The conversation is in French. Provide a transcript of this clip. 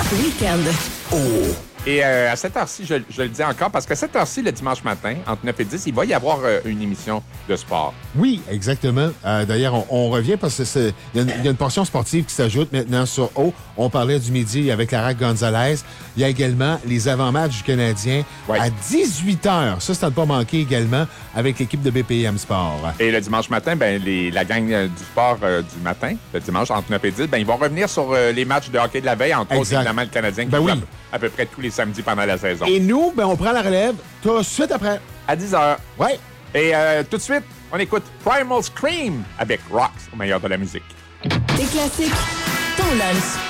Week-end. Et à cette heure-ci, je le dis encore, parce qu'à cette heure-ci, le dimanche matin, entre 9 et 10, il va y avoir une émission de sport. Oui, exactement. D'ailleurs, on revient parce que il y a une portion sportive qui s'ajoute maintenant sur O. On parlait du midi avec Lara Gonzalez. Il y a également les avant-matchs du Canadien à 18h. Ça, c'est à ne pas manquer également avec l'équipe de BPM Sport. Et le dimanche matin, la gang du sport du matin, le dimanche, entre 9 et 10, ils vont revenir sur les matchs de hockey de la veille, entre autres, évidemment, le Canadien qui joue à peu près tous les samedis pendant la saison. Et nous, on prend la relève tout de suite après. À 10h. Ouais. Et tout de suite, on écoute Primal Scream avec Rocks au meilleur de la musique. Des classiques, ton lunch.